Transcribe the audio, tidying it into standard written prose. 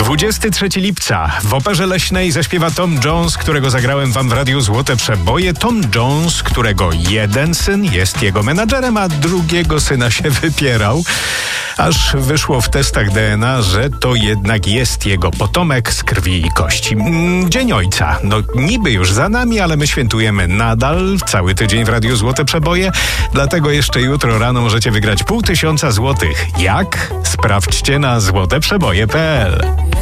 23 lipca w Operze Leśnej zaśpiewa Tom Jones, którego zagrałem wam w Radiu Złote Przeboje. Tom Jones, którego jeden syn jest jego menadżerem, a drugiego syna się wypierał. Aż wyszło w testach DNA, że to jednak jest jego potomek z krwi i kości. Dzień Ojca. No niby już za nami, ale my świętujemy nadal cały tydzień w Radiu Złote Przeboje. Dlatego jeszcze jutro rano możecie wygrać 500 złotych. Jak? Sprawdźcie na złoteprzeboje.pl.